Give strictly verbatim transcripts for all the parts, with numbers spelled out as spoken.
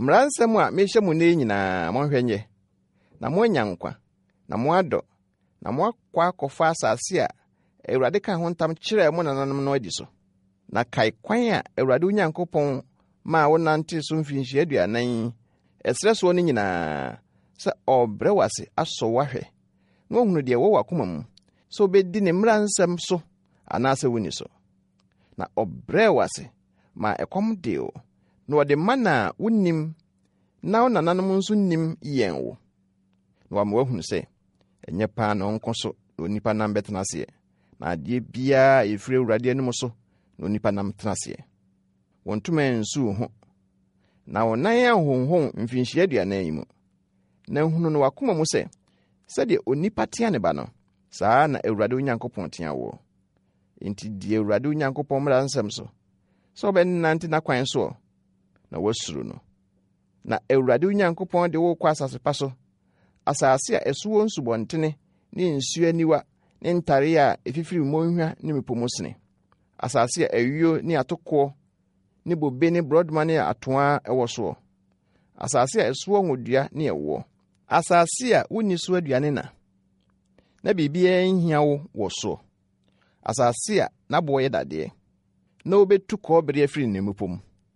Mransem a mehye mu ne nyina monhwenye. Na mo nyankwa, na mo ado, na mo akwa akọfa asase a Awurade ka ho ntam kyerɛ mo nananom no adi so. Na kai kwan a Awurade Onyankopɔn ma wonante so mfinhyia aduanan esre so no nyina sɛ ɔbrɛ wase asɔ wahwɛ. Na ohunu de wo wakoma mu. So obedi ne mransem so anaasɛ woni so. Na ɔbrɛ wase ma ɛkɔm deo. Na wɔde mana wonim na nananom nso nim yɛn wo. Na wɔn wahunu sɛ enye pa na onko so na onipa nam betena se. Na ade bia efire Awurade anim so na onipa nam tena se. Wontuma nsu ho. Na wonan ahonhon mfinhyia aduanan yi mu. Na hunu no wakoma mu sɛ sɛde onipa tia ne ba no saa na Awurade Onyankopɔn tia wo. Enti die Awurade Onyankopɔn mmara nsɛm so sɛ ɔbɛnante na kwan so na wasuru no. Na Awurade Onyankopɔn de wo kwa asase pa so, asase a ɛso nsubɔntene ne nsuo aniwa ne ntare a efifiri monhwa ne mepomosene, asase a awio ne atokɔ ne bobe ne brodma ne atoa ɛwɔ so, asase a ɛso ngodua ne ɛwɔ, asase a wonni so aduane na na bibia nhia wo wɔ so, asase a nabo yɛ dade na obetu kɔbere afiri ne mupom.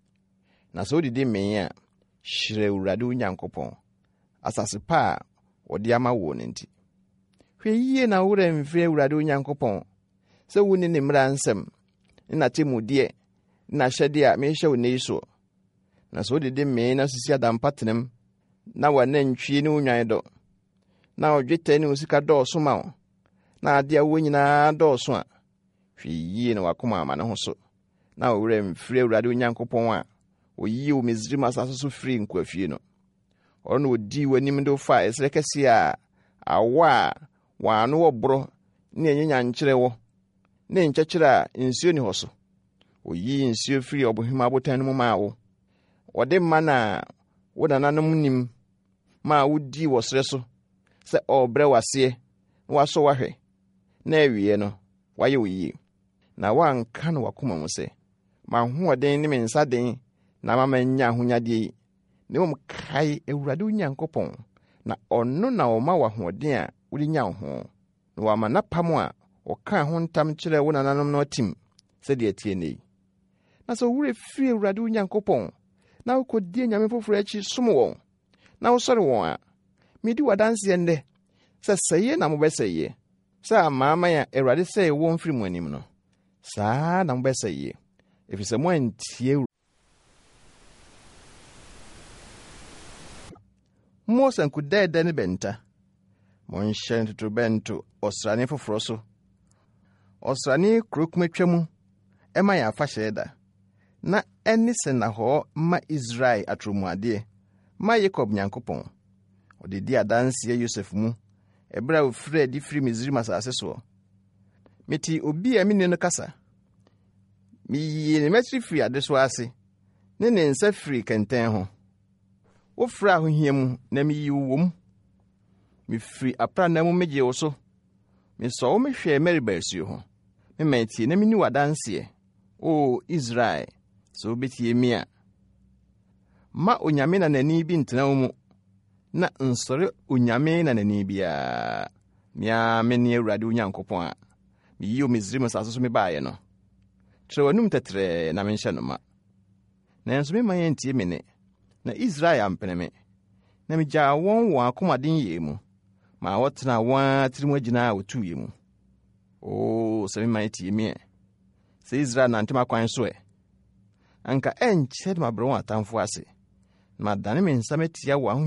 Na so didi men a hyire Awurade Onyankopɔn asase pa a ɔde ama wo ne nti. Hwɛ yie na wura mfiri Awurade Onyankopɔn sɛ woni ne mmara nsɛm na temudeɛ na hyɛde a mehyɛ wo nei so. Na so didi men na sisi adampatenem na wanantwie ne unwan do na odwetɛ ne usika dɔɔso ma wo na ade a wo nyinaa dɔɔso a hwɛ yie na wakoma ama ne ho so na wura mfiri Awurade Onyankopɔn a oyi wo Misrim asase so firi nkwafie no. Ɔno odi wanim do fa esre kɛse a awa wa no wobro ne anyanya nkyerɛ wo ne nkyɛkyerɛ a nsuo ni hɔ so. Oyi nsuo firi obohima abotan no mu ma wo. Ɔde mana wo nananom nim ma wodi wo sre so sɛ ɔbrɛ wase na waso wahwɛ na awie no wayɛ oyi. Na wanka no wakoma mu sɛ ma hoɔden ne mensa den na mama nya ahonyade yi. Ne mom kai Awurade Onyankopɔn na ɔno na ɔma wahoɔden a wodi nya ho. Na wama napam a ɔka ho ntam kyerɛ wo nananom no atim sɛ de atie nei. Na so wure firi Awurade Onyankopɔn na wokodi anyame foforo akyi som wɔn na wosɔre wɔn a medi wadanse ende sɛ sɛye na mobɛsɛye sɛ amaama ya Awurade sɛ wɔn firi mu anim no saa na mobɛsɛye efisɛ mo antie mo sanku dɛdɛ ne bɛnta mo nhyɛ ntotorobɛnto ɔsrane foforo so ɔsrane krokumatwa mu ɛma yɛ afahyɛ da na ɛne sena hɔ ma Israel atromuade ma Jacob Nyankopɔn ɔde di adanse Yosef mu ɛbra ofiri adi firi Misrim asase so. Meti obi a mene no kasa miyi ne matri firi ade so ase ne ne nsa firi kɛntɛn ho. Wo fra ahohia mu na miyi wo mu mi firi apra na mu megye wo so mi so wo mehwɛ Meriba asuo ho me mantie na mini wadanse o Israel so betie mi a ma onyame na nani bi ntena wo mu na nsɔre onyame na nani bia mia meni Awurade Onyankopɔn a miyi o Misrim asase so me baaye no kyerɛ wanum tetre na menhyɛ no ma na nso me man antie me ne na Israel ampene me na megya wɔn wɔn akomaden yɛ mu ma wɔtena wɔn atirim agyina a wotu yɛ mu. O sɛ me man tie me sɛ Israel nantem akwan so ɛ anka ɛnkyɛ de mabrɛ wɔn atamfo ase na madane me nsa metia wɔn